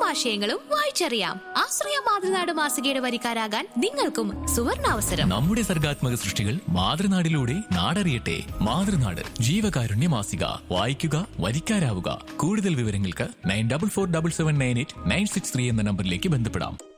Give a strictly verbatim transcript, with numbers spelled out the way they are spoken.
ആശയങ്ങളും വായിച്ചറിയാം. ആശ്രയ മാതൃനാട് മാസികയുടെ വരിക്കാരാകാൻ നിങ്ങൾക്കും സുവർണാവസരം. നമ്മുടെ സർഗാത്മക സൃഷ്ടികൾ മാതൃനാടിലൂടെ നാടറിയട്ടെ. മാതൃനാട് ജീവകാരുണ്യ മാസിക. വായിക്കുക, വരിക്കാരാവുക. കൂടുതൽ വിവരങ്ങൾക്ക് nine double four double seven nine eight nine six three എന്ന നമ്പറിലേക്ക് ബന്ധപ്പെടാം.